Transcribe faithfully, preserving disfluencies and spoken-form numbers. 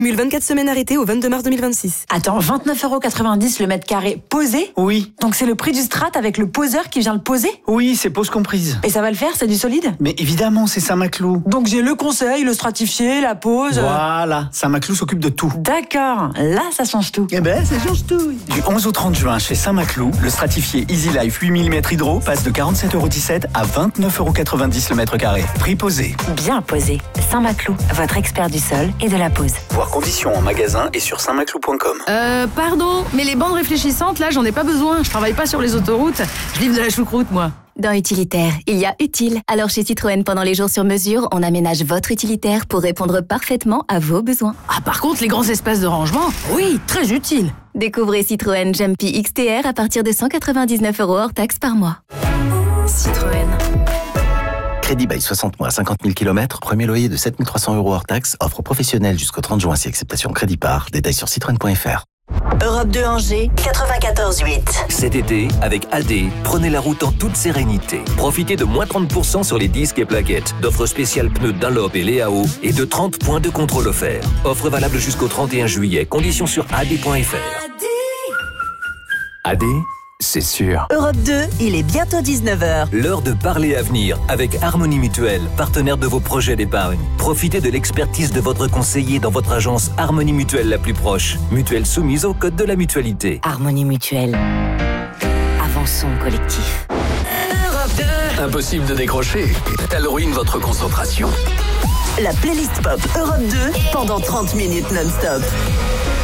Mule vingt-quatre semaines arrêtées au vingt-deux mars deux mille vingt-six. Attends, vingt-neuf euros quatre-vingt-dix le mètre carré posé ? Oui. Donc c'est le prix du strat avec le poseur qui vient le poser ? Oui, c'est pose comprise. Et ça va le faire, c'est du solide ? Mais évidemment, c'est Saint-Maclou. Donc j'ai le conseil, le stratifié, la pose... Voilà, Saint-Maclou s'occupe de tout. D'accord, là ça change tout. Eh ben, ça change tout. Du onze au trente juin, chez Saint-Maclou, le stratifié Easy Life huit millimètres hydro passe de quarante-sept euros dix-sept à vingt-neuf euros quatre-vingt-dix le mètre carré. Prix posé. Bien posé. Saint-Maclou, votre expert du sol et de la pose. Voir conditions en magasin et sur saint maclou point com. Euh, pardon, mais les bandes réfléchissantes, là, j'en ai pas besoin. Je travaille pas sur les autoroutes. Je livre de la choucroute, moi. Dans Utilitaire, il y a utile. Alors chez Citroën, pendant les jours sur mesure, on aménage votre utilitaire pour répondre parfaitement à vos besoins. Ah, par contre, les grands espaces de rangement, oui, très utile. Découvrez Citroën Jumpy X T R à partir de cent quatre-vingt-dix-neuf euros hors taxe par mois. Citroën. Crédit bail soixante mois, cinquante mille kilomètres, premier loyer de sept mille trois cents euros hors taxe, offre professionnelle jusqu'au trente juin si acceptation crédit par. Détails sur citroën point f r. Europe deux Angers, quatre-vingt-quatorze huit. Cet été, avec A D, prenez la route en toute sérénité. Profitez de moins trente pour cent sur les disques et plaquettes, d'offres spéciales pneus Dunlop et Léao et de trente points de contrôle offerts. Offre valable jusqu'au trente et un juillet. Conditions sur a d point f r. A D, c'est sûr. Europe deux, il est bientôt dix-neuf heures. L'heure de parler avenir avec Harmonie Mutuelle, partenaire de vos projets d'épargne. Profitez de l'expertise de votre conseiller dans votre agence Harmonie Mutuelle la plus proche. Mutuelle soumise au code de la mutualité. Harmonie Mutuelle. Avançons collectif. Europe deux. Impossible de décrocher. Elle ruine votre concentration. La playlist pop Europe deux pendant trente minutes non-stop.